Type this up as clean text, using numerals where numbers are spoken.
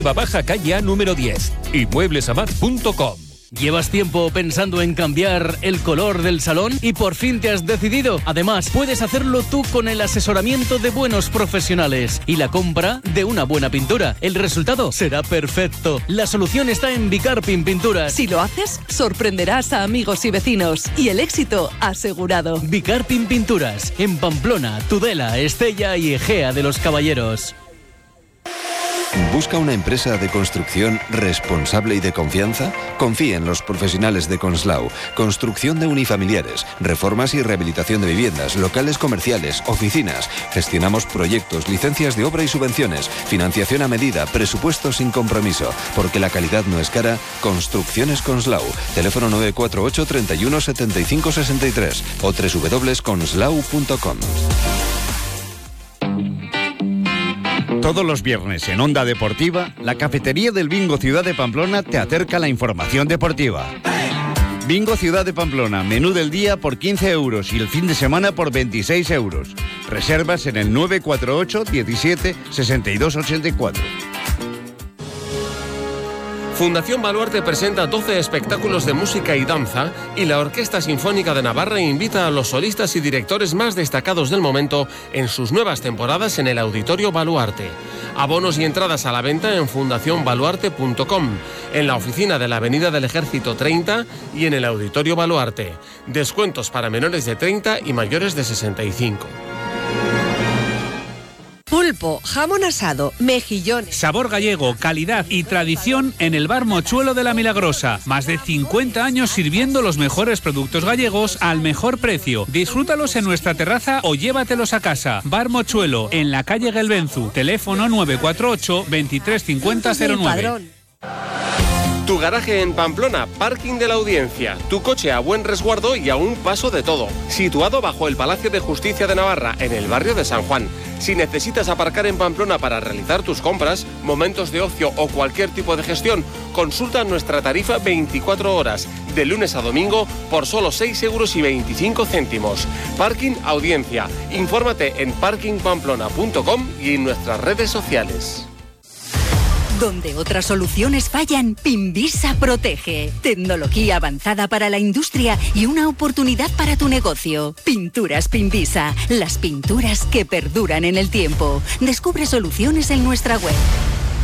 Baja Calle A número 10. Inmueblesamad.com. ¿Llevas tiempo pensando en cambiar el color del salón y por fin te has decidido? Además, puedes hacerlo tú con el asesoramiento de buenos profesionales y la compra de una buena pintura. El resultado será perfecto. La solución está en Bicarpin Pinturas. Si lo haces, sorprenderás a amigos y vecinos y el éxito asegurado. Bicarpin Pinturas, en Pamplona, Tudela, Estella y Egea de los Caballeros. ¿Busca una empresa de construcción responsable y de confianza? Confíe en los profesionales de Conslau. Construcción de unifamiliares, reformas y rehabilitación de viviendas, locales comerciales, oficinas. Gestionamos proyectos, licencias de obra y subvenciones, financiación a medida, presupuestos sin compromiso. Porque la calidad no es cara, Construcciones Conslau. Teléfono 948 31 75 63 o www.conslau.com. Todos los viernes en Onda Deportiva, la cafetería del Bingo Ciudad de Pamplona te acerca la información deportiva. Bingo Ciudad de Pamplona, menú del día por 15 euros y el fin de semana por 26 euros. Reservas en el 948 17 62 84. Fundación Baluarte presenta 12 espectáculos de música y danza y la Orquesta Sinfónica de Navarra invita a los solistas y directores más destacados del momento en sus nuevas temporadas en el Auditorio Baluarte. Abonos y entradas a la venta en fundacionbaluarte.com, en la oficina de la Avenida del Ejército 30 y en el Auditorio Baluarte. Descuentos para menores de 30 y mayores de 65. Pulpo, jamón asado, mejillones. Sabor gallego, calidad y tradición en el Bar Mochuelo de la Milagrosa. Más de 50 años sirviendo los mejores productos gallegos al mejor precio. Disfrútalos en nuestra terraza o llévatelos a casa. Bar Mochuelo, en la calle Gelbenzu. Teléfono 948 23 50 09. Tu garaje en Pamplona, Parking de la Audiencia. Tu coche a buen resguardo y a un paso de todo. Situado bajo el Palacio de Justicia de Navarra, en el barrio de San Juan. Si necesitas aparcar en Pamplona para realizar tus compras, momentos de ocio o cualquier tipo de gestión, consulta nuestra tarifa 24 horas, de lunes a domingo, por solo 6,25 €. Parking Audiencia. Infórmate en parkingpamplona.com y en nuestras redes sociales. Donde otras soluciones fallan, Pinvisa protege. Tecnología avanzada para la industria y una oportunidad para tu negocio. Pinturas Pinvisa, las pinturas que perduran en el tiempo. Descubre soluciones en nuestra web.